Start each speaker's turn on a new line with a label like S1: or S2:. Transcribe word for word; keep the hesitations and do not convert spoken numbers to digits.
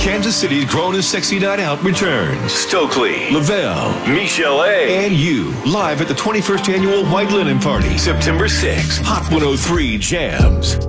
S1: Kansas City's Grown and Sexy Night Out returns. Stokely, Lavelle, Michelle A., and you, live at the twenty-first Annual White Linen Party, September sixth. Hot one oh three Jams.